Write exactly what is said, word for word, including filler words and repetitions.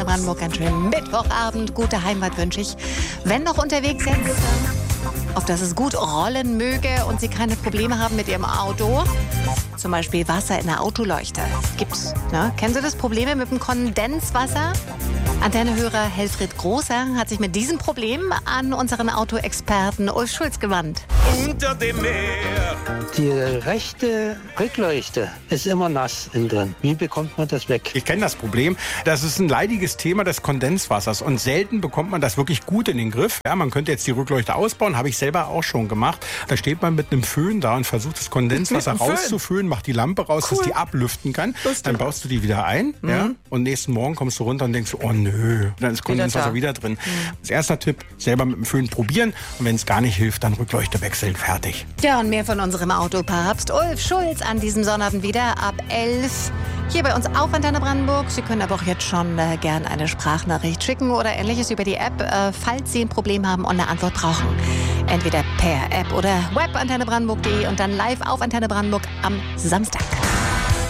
Antenne Brandenburg einen schönen Mittwochabend. Gute Heimfahrt wünsche ich. Wenn noch unterwegs sind, auf dass es gut rollen möge und Sie keine Probleme haben mit Ihrem Auto. Zum Beispiel Wasser in der Autoleuchte. Gibt's, ne? Kennen Sie das Probleme mit dem Kondenswasser? Antennehörer Helfried Großer hat sich mit diesem Problem an unseren Autoexperten Ulf Schulz gewandt. Unter dem Meer. Die rechte Rückleuchte ist immer nass innen drin. Wie bekommt man das weg? Ich kenne das Problem. Das ist ein leidiges Thema des Kondenswassers und selten bekommt man das wirklich gut in den Griff. Ja, man könnte jetzt die Rückleuchte ausbauen, habe ich selber auch schon gemacht. Da steht man mit einem Föhn da und versucht das Kondenswasser rauszuföhnen, macht die Lampe raus, cool, dass die ablüften kann. Lustig. Dann baust du die wieder ein, mhm, ja, und nächsten Morgen kommst du runter und denkst, oh nö, dann ist Kondenswasser wieder, wieder drin. Mhm. Als erster Tipp, selber mit dem Föhn probieren und wenn es gar nicht hilft, dann Rückleuchte wechseln, fertig. Ja, und mehr von unserem Autopapst Ulf Schulz an diesem Sonnabend wieder ab elf. Hier bei uns auf Antenne Brandenburg. Sie können aber auch jetzt schon äh, gern eine Sprachnachricht schicken oder ähnliches über die App, äh, falls Sie ein Problem haben und eine Antwort brauchen. Entweder per App oder web antenne brandenburg punkt de und dann live auf Antenne Brandenburg am Samstag.